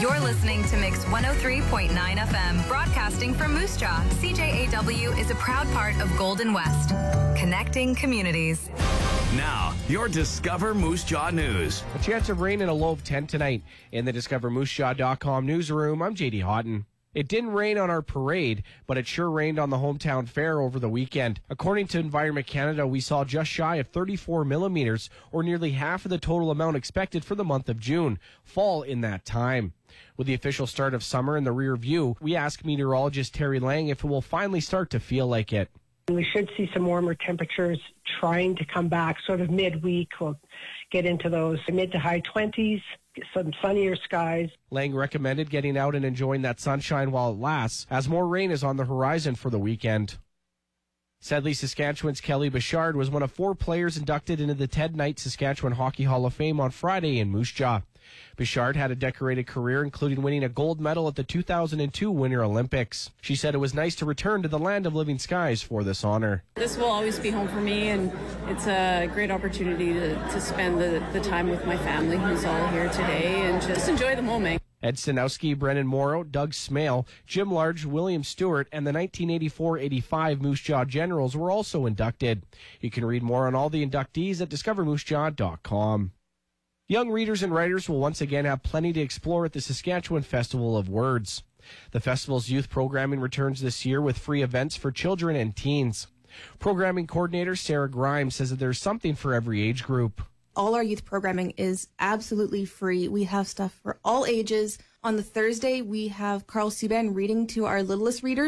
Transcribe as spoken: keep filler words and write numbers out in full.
You're listening to Mix one oh three point nine F M, broadcasting from Moose Jaw. C J A W is a proud part of Golden West, connecting communities. Now, your Discover Moose Jaw News. A chance of rain and a low of ten tonight in the Discover Moose Jaw dot com newsroom. I'm J D Houghton. It didn't rain on our parade, but it sure rained on the hometown fair over the weekend. According to Environment Canada, we saw just shy of thirty-four millimeters, or nearly half of the total amount expected for the month of June, fall in that time. With the official start of summer in the rear view, we asked meteorologist Terry Lang if it will finally start to feel like it. We should see some warmer temperatures trying to come back sort of midweek. We'll get into those mid to high twenties, some sunnier skies. Lang recommended getting out and enjoying that sunshine while it lasts, as more rain is on the horizon for the weekend. Sadly, Saskatchewan's Kelly Bichard was one of four players inducted into the Ted Knight Saskatchewan Hockey Hall of Fame on Friday in Moose Jaw. Bichard had a decorated career, including winning a gold medal at the two thousand two Winter Olympics. She said it was nice to return to the land of living skies for this honor. This will always be home for me, and it's a great opportunity to, to spend the, the time with my family who's all here today and just enjoy the moment. Ed Stanowski, Brennan Morrow, Doug Smale, Jim Large, William Stewart, and the nineteen eighty-four eighty-five Moose Jaw Generals were also inducted. You can read more on all the inductees at discover moose jaw dot com. Young readers and writers will once again have plenty to explore at the Saskatchewan Festival of Words. The festival's youth programming returns this year with free events for children and teens. Programming coordinator Sarah Grimes says that there's something for every age group. All our youth programming is absolutely free. We have stuff for all ages. On the Thursday, we have Carl Subban reading to our littlest readers.